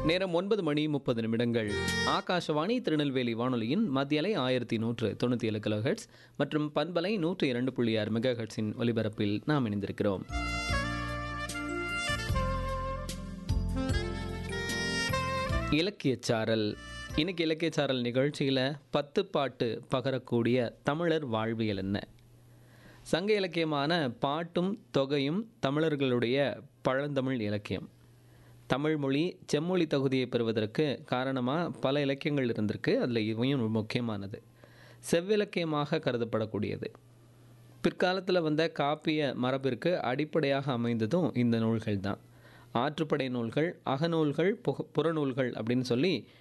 நேரம் 9:30 ஆகாஷவாணி திருநெல்வேலி வானொலியின் மத்தியலை 1197 கிலோஹெர்ட்ஸ் மற்றும் பண்பலை 102.6 மெகாஹெர்ட்ஸின் ஒலிபரப்பில் நாம் இணைந்திருக்கிறோம். இலக்கியச்சாரல். இன்னைக்கு இலக்கியச்சாரல் நிகழ்ச்சியில் 10 பாட்டு பகரக்கூடிய தமிழர் வாழ்வியல் என்ன? சங்க இலக்கியமான பாட்டும் தொகையும் தமிழர்களுடைய பழந்தமிழ் இலக்கியம். தமிழ் மொழி செம்மொழி தகுதியை பெறுவதற்கு காரணமாக பல இலக்கியங்கள் இருந்திருக்கு. அதில் இவையும் முக்கியமானது. செவ்விலக்கியமாக கருதப்படக்கூடியது. பிற்காலத்தில் வந்த காப்பிய மரபிற்கு அடிப்படையாக அமைந்ததும் இந்த நூல்கள் தான். ஆற்றுப்படை நூல்கள், அகநூல்கள், புறநூல்கள் அப்படின்னு சொல்லி